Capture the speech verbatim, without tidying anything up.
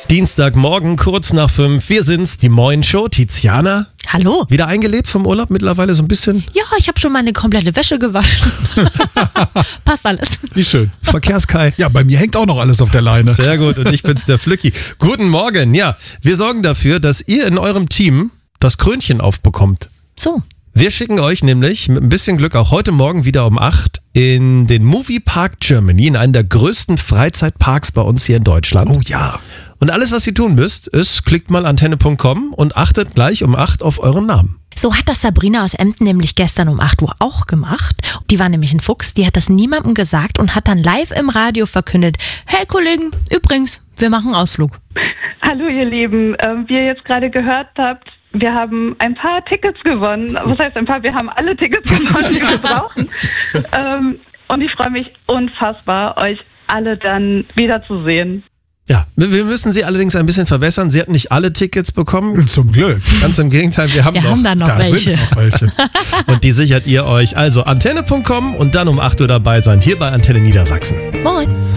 Dienstagmorgen, kurz nach fünf. Wir sind's, die Moin Show. Tiziana, Hallo. wieder eingelebt vom Urlaub mittlerweile so ein bisschen? Ja, ich habe schon meine komplette Wäsche gewaschen. Passt alles. Wie schön. Verkehrskai. Ja, bei mir hängt auch noch alles auf der Leine. Sehr gut, und ich bin's, der Flücki. Guten Morgen. Ja, wir sorgen dafür, dass ihr in eurem Team das Krönchen aufbekommt. So. Wir schicken euch nämlich mit ein bisschen Glück auch heute Morgen wieder um acht in den Movie Park Germany, in einen der größten Freizeitparks bei uns hier in Deutschland. Oh ja. Und alles, was ihr tun müsst, ist, klickt mal antenne punkt com und achtet gleich um acht auf euren Namen. So hat das Sabrina aus Emden nämlich gestern um acht Uhr auch gemacht. Die war nämlich ein Fuchs, die hat das niemandem gesagt und hat dann live im Radio verkündet: Hey Kollegen, übrigens, wir machen Ausflug. Hallo ihr Lieben, ähm, wie ihr jetzt gerade gehört habt, wir haben ein paar Tickets gewonnen. Was heißt ein paar? Wir haben alle Tickets gewonnen, die wir brauchen. Ähm, und ich freue mich unfassbar, euch alle dann wiederzusehen. Ja, wir müssen sie allerdings ein bisschen verbessern. Sie hat nicht alle Tickets bekommen. Zum Glück. Ganz im Gegenteil, wir haben Wir noch. haben da noch Da welche. sind noch welche. Und die sichert ihr euch. Also antenne punkt com und dann um acht Uhr dabei sein, hier bei Antenne Niedersachsen. Moin.